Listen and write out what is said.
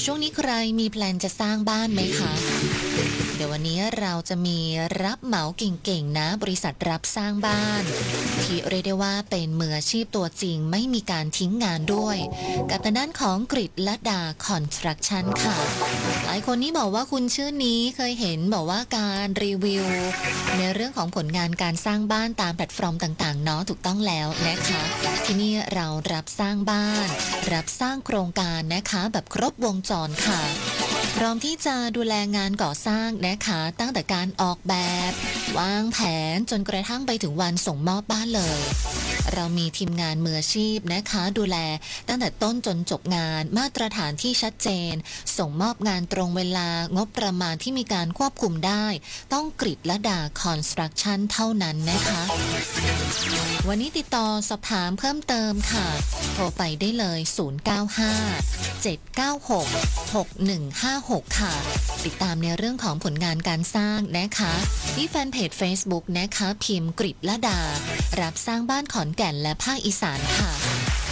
ช่วงนี้ใครมีแพลนจะสร้างบ้านไหมคะเดี๋ยววันนี้เราจะมีรับเหมาเก่งๆนะบริษัทรับสร้างบ้านที่เรียกได้ว่าเป็นมืออาชีพตัวจริงไม่มีการทิ้งงานด้วยกับทางด้านของกฤษลดาคอนสตรักชั่นค่ะหลายคนนี่บอกว่าคุณชื่อนี้เคยเห็นบอกว่าการรีวิวในเรื่องของผลงานการสร้างบ้านตามแพลตฟอร์มต่างๆเนาะถูกต้องแล้วนะคะที่นี่เรารับสร้างบ้านรับสร้างโครงการนะคะแบบครบวงจรค่ะพร้อมที่จะดูแลงานก่อสร้างนะคะตั้งแต่การออกแบบวางแผนจนกระทั่งไปถึงวันส่งมอบบ้านเลยเรามีทีมงานมืออาชีพนะคะดูแลตั้งแต่ต้นจนจบงานมาตรฐานที่ชัดเจนส่งมอบงานตรงเวลางบประมาณที่มีการควบคุมได้ต้องกฤษลดาคอนสตรักชั่นเท่านั้นนะคะวันนี้ติดต่อสอบถามเพิ่มเติมค่ะโทรไปได้เลย0957966156ค่ะติดตามในเรื่องของผลงานการสร้างนะคะที่แฟนเพจ Facebook นะคะพิมพ์กฤษลดารับสร้างบ้านขอนแก่นและภาคอีสานค่ะ